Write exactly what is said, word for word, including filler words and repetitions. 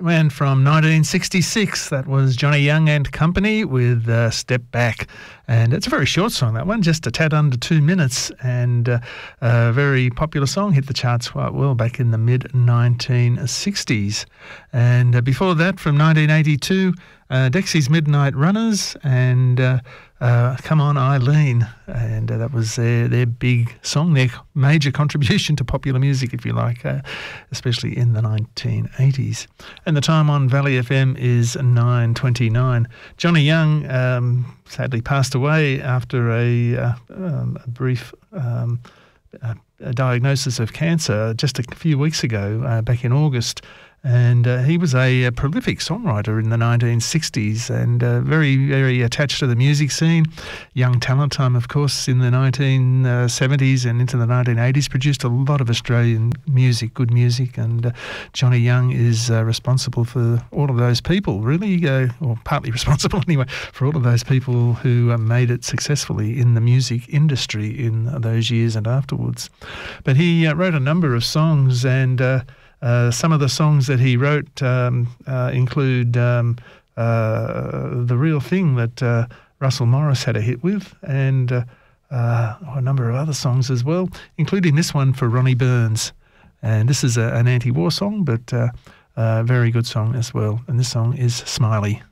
And from nineteen sixty-six, that was Johnny Young and Company with uh, Step Back. And it's a very short song, that one, just a tad under two minutes, and uh, a very popular song, hit the charts quite well back in the mid nineteen sixties. And uh, before that, from nineteen eighty-two, uh, Dexy's Midnight Runners and uh, uh, Come On Eileen. And uh, that was their, their big song, their major contribution to popular music, if you like, uh, especially in the nineteen eighties. And the time on Valley F M is nine twenty-nine. Johnny Young um, sadly passed away after a, uh, um, a brief um, uh, a diagnosis of cancer just a few weeks ago, uh, back in August. And uh, he was a, a prolific songwriter in the nineteen sixties and uh, very, very attached to the music scene. Young talent time, of course, in the nineteen seventies and into the nineteen eighties, produced a lot of Australian music, good music. And uh, Johnny Young is uh, responsible for all of those people, really, uh, or partly responsible anyway, for all of those people who uh, made it successfully in the music industry in those years and afterwards. But he uh, wrote a number of songs, and uh, Uh, some of the songs that he wrote um, uh, include um, uh, The Real Thing that uh, Russell Morris had a hit with, and uh, uh, a number of other songs as well, including this one for Ronnie Burns. And this is a, an anti-war song, but uh, a very good song as well. And this song is Smiley.